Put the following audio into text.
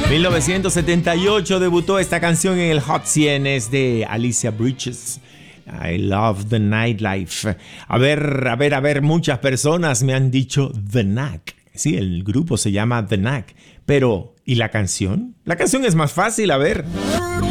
1978 debutó esta canción en el Hot 100, es de Alicia Bridges. I love the nightlife. A ver, muchas personas me han dicho The Knack. Sí, el grupo se llama The Knack. Pero, ¿y la canción? La canción es más fácil, a ver.